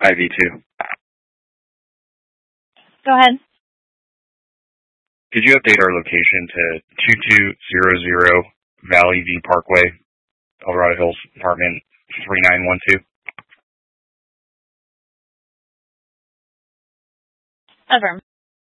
IV2. Go ahead. Could you update our location to 2200 Valley View Parkway, Colorado Hills, apartment 3912? Affirm.